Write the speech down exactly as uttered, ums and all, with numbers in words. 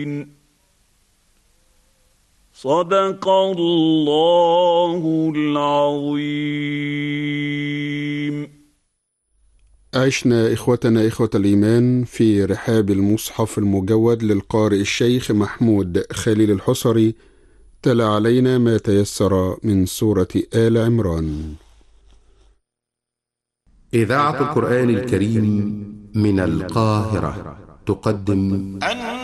صدق الله العظيم. عشنا إخوتنا إخوة الإيمان في رحاب المصحف المجود للقارئ الشيخ محمود خليل الحصري، تلا علينا ما تيسر من سورة آل عمران. إذاعة القرآن الكريم من القاهرة تقدم